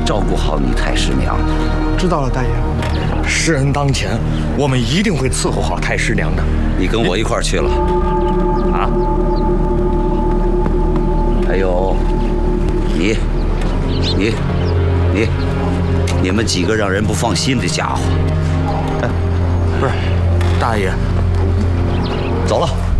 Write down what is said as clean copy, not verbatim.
照顾好你太师娘。 知道了，大爷。 世人当前，我们一定会伺候好太师娘的。 你跟我一块儿去了，啊？还有，你们几个让人不放心的家伙。 不是，大爷， 走了。